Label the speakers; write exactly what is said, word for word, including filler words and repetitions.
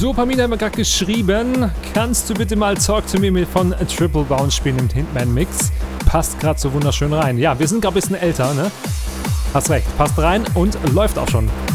Speaker 1: So, Pamina hat mir gerade geschrieben, kannst du bitte mal Talk to Me von Triple Bounce spielen im Hitman Mix? Passt gerade so wunderschön rein. Ja, wir sind gerade ein bisschen älter, ne? Hast recht, passt rein und läuft auch schon.